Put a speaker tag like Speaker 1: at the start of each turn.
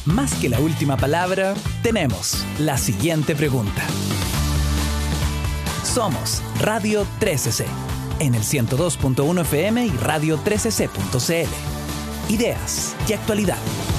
Speaker 1: más que la última palabra, tenemos la siguiente pregunta. Somos Radio 13C, en el 102.1 FM y radio13c.cl. Ideas y actualidad.